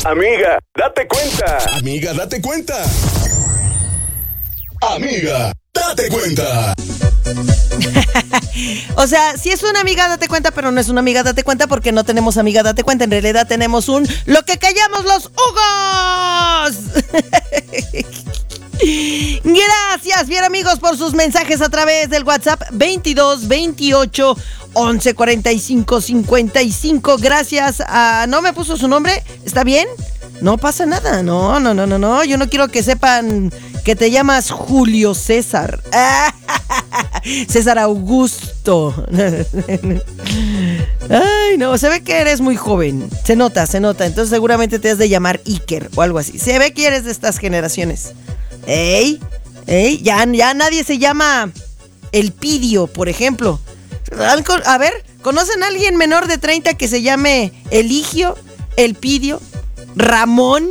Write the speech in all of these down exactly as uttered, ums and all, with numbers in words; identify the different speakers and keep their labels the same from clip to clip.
Speaker 1: Amiga, date cuenta.
Speaker 2: Amiga, date cuenta. Amiga, date cuenta.
Speaker 3: O sea, si es una amiga, date cuenta, pero no es una amiga, date cuenta, porque no tenemos amiga, date cuenta. En realidad tenemos un lo que callamos los Hugos. Gracias, bien amigos, por sus mensajes a través del WhatsApp veintidós veintiocho once cuarenta y cinco cincuenta y cinco. Gracias a... ¿No me puso su nombre? ¿Está bien? No pasa nada. No, no, no, no, no. Yo no quiero que sepan que te llamas Julio César. César Augusto. Ay, no, se ve que eres muy joven. Se nota, se nota. Entonces seguramente te has de llamar Iker o algo así. Se ve que eres de estas generaciones. Ey, ey, ya, ya nadie se llama Elpidio, por ejemplo. A ver, ¿conocen a alguien menor de treinta que se llame Eligio, Elpidio, Ramón?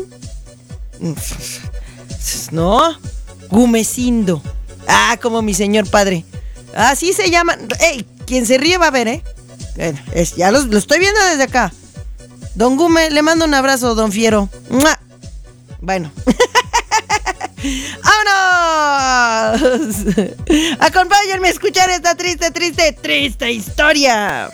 Speaker 3: No, Gumecindo. Ah, como mi señor padre. Así se llaman. Ey, quien se ríe va a ver, ¿eh? Bueno, es, ya lo, lo estoy viendo desde acá. Don Gume, le mando un abrazo, don Fiero. ¡Mua! Bueno. ¡Vámonos! Acompáñenme a escuchar esta triste, triste, triste historia.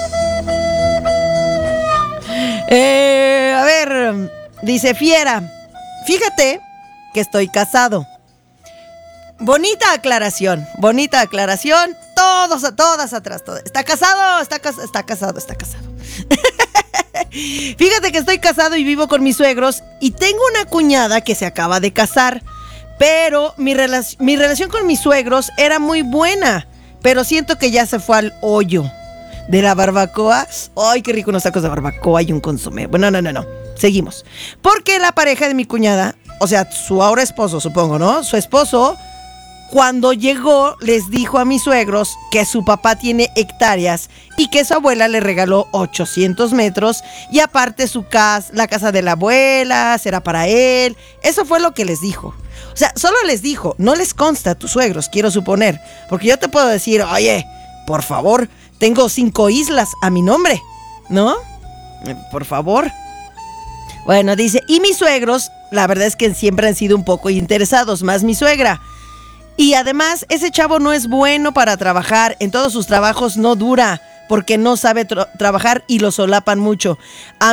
Speaker 3: Eh, a ver, dice Fiera. Fíjate que estoy casado. Bonita aclaración, bonita aclaración. Todos, todas atrás, todas. ¿Está casado? Está, cas- está casado, está casado. Fíjate que estoy casado y vivo con mis suegros y tengo una cuñada que se acaba de casar, pero mi, rela- mi relación con mis suegros era muy buena, pero siento que ya se fue al hoyo de la barbacoa. Ay, qué rico unos tacos de barbacoa y un consomé. Bueno, no, no, no, seguimos. Porque la pareja de mi cuñada, o sea, su ahora esposo, supongo, ¿no? Su esposo, cuando llegó, les dijo a mis suegros que su papá tiene hectáreas y que su abuela le regaló ochocientos metros y aparte su casa, la casa de la abuela, será para él. Eso fue lo que les dijo. O sea, solo les dijo, no les consta a tus suegros, quiero suponer. Porque yo te puedo decir, oye, por favor, tengo cinco islas a mi nombre, ¿no? Por favor. Bueno, dice, y mis suegros, la verdad es que siempre han sido un poco interesados, más mi suegra. Y además, ese chavo no es bueno para trabajar. En todos sus trabajos no dura porque no sabe tra- trabajar y lo solapan mucho. A